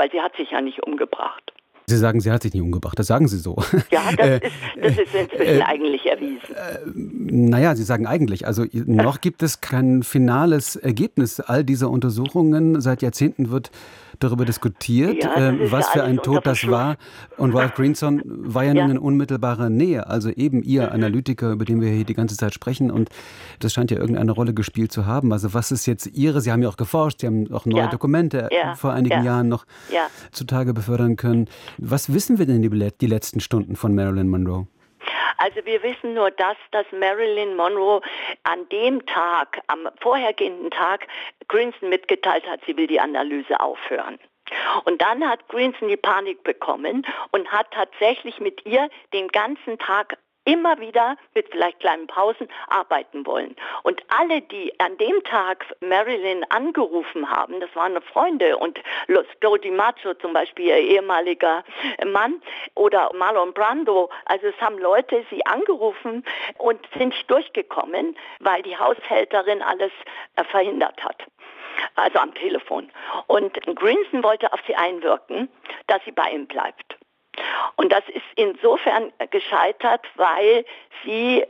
weil sie hat sich ja nicht umgebracht. Sie sagen, sie hat sich nicht umgebracht, das sagen Sie so. Ja, das ist inzwischen eigentlich erwiesen. Naja, Sie sagen eigentlich, also noch gibt es kein finales Ergebnis all dieser Untersuchungen. Seit Jahrzehnten wird darüber diskutiert, was für ein Tod das war. Und Ralph Greenson war ja nun in unmittelbarer Nähe, also eben Ihr Analytiker, über den wir hier die ganze Zeit sprechen. Und das scheint ja irgendeine Rolle gespielt zu haben. Also was ist jetzt Ihre, Sie haben ja auch geforscht, Sie haben auch neue Dokumente vor einigen Jahren noch zutage befördern können. Was wissen wir denn die letzten Stunden von Marilyn Monroe? Also wir wissen nur das, dass Marilyn Monroe an dem Tag, am vorhergehenden Tag, Greenson mitgeteilt hat, sie will die Analyse aufhören. Und dann hat Greenson die Panik bekommen und hat tatsächlich mit ihr den ganzen Tag immer wieder mit vielleicht kleinen Pausen arbeiten wollen. Und alle, die an dem Tag Marilyn angerufen haben, das waren Freunde und Joe DiMaggio zum Beispiel, ihr ehemaliger Mann, oder Marlon Brando, also es haben Leute sie angerufen und sind nicht durchgekommen, weil die Haushälterin alles verhindert hat. Also am Telefon. Und Greenson wollte auf sie einwirken, dass sie bei ihm bleibt. Und das ist insofern gescheitert, weil sie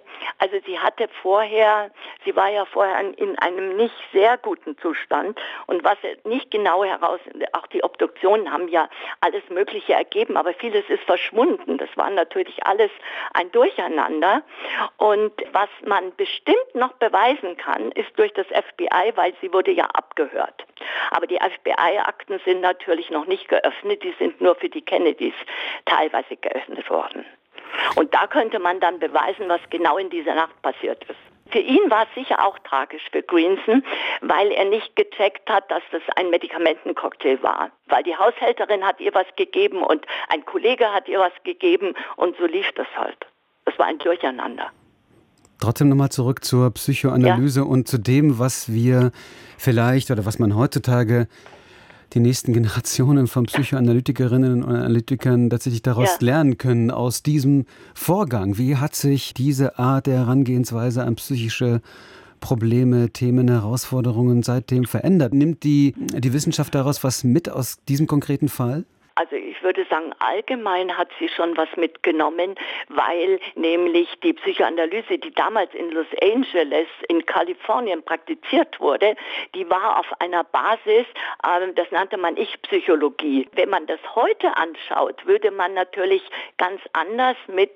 war ja vorher in einem nicht sehr guten Zustand und was nicht genau auch die Obduktionen haben ja alles Mögliche ergeben, aber vieles ist verschwunden. Das war natürlich alles ein Durcheinander und was man bestimmt noch beweisen kann, ist durch das FBI, weil sie wurde ja abgehört. Aber die FBI-Akten sind natürlich noch nicht geöffnet, die sind nur für die Kennedys teilweise geöffnet worden. Und da könnte man dann beweisen, was genau in dieser Nacht passiert ist. Für ihn war es sicher auch tragisch für Greenson, weil er nicht gecheckt hat, dass das ein Medikamentencocktail war. Weil die Haushälterin hat ihr was gegeben und ein Kollege hat ihr was gegeben und so lief das halt. Das war ein Durcheinander. Trotzdem nochmal zurück zur Psychoanalyse und zu dem, was wir vielleicht oder was man heutzutage die nächsten Generationen von Psychoanalytikerinnen und Analytikern tatsächlich daraus lernen können, aus diesem Vorgang. Wie hat sich diese Art der Herangehensweise an psychische Probleme, Themen, Herausforderungen seitdem verändert? Nimmt die Wissenschaft daraus was mit aus diesem konkreten Fall? Also ich würde sagen, allgemein hat sie schon was mitgenommen, weil nämlich die Psychoanalyse, die damals in Los Angeles in Kalifornien praktiziert wurde, die war auf einer Basis, das nannte man Ich-Psychologie. Wenn man das heute anschaut, würde man natürlich ganz anders mit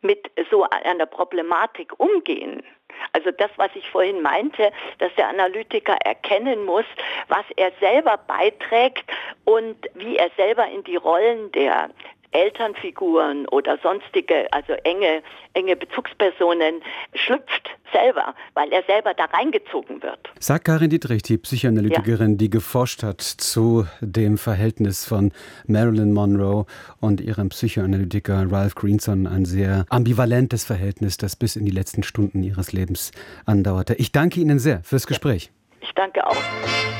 so einer Problematik umgehen. Also das, was ich vorhin meinte, dass der Analytiker erkennen muss, was er selber beiträgt und wie er selber in die Rollen der Elternfiguren oder sonstige, also enge Bezugspersonen schlüpft selber, weil er selber da reingezogen wird. Sagt Karin Dietrich, die Psychoanalytikerin, die geforscht hat zu dem Verhältnis von Marilyn Monroe und ihrem Psychoanalytiker Ralph Greenson, ein sehr ambivalentes Verhältnis, das bis in die letzten Stunden ihres Lebens andauerte. Ich danke Ihnen sehr fürs Gespräch. Ich danke auch.